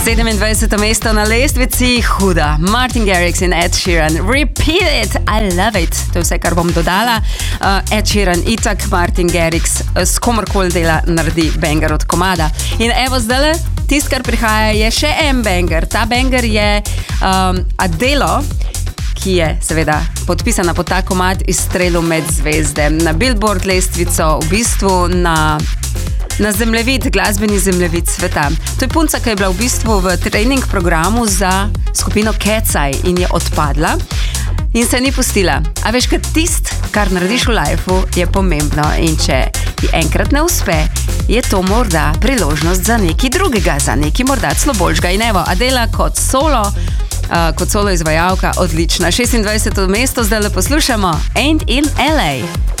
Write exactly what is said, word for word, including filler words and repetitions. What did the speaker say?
sedemindvajseto mesto na lestvici, huda. Martin Garrix in Ed Sheeran. Repeat it, I love it. To je vse, kar bom dodala. Uh, Ed Sheeran, itak Martin Garrix, s komorkoli dela, naredi banger od komada. In evo zdaj, tist, kar prihaja, je še en banger. Ta banger je um, Adele, ki je seveda podpisana pod ta komad izstrelil med zvezde. Na Billboard lestvico, v bistvu na, na zemljevid, glasbeni zemljevid sveta. To je punca, ki je bila v bistvu v trening programu za skupino Cat's Eye in je odpadla in se ni pustila. A veš, kad tist, kar narediš v lifeu, je pomembno in če ti enkrat ne uspe, je to morda priložnost za nekaj drugega, za nekaj morda celo boljšega. In evo, Adele kot solo, Uh, kot solo izvajalka, odlična. šestindvajseto mesto zdaj le poslušamo. Ain't in L A.